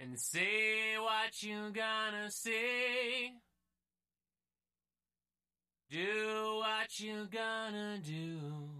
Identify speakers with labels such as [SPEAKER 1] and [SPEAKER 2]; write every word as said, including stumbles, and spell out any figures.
[SPEAKER 1] and say what you gonna say. Do what you gonna do.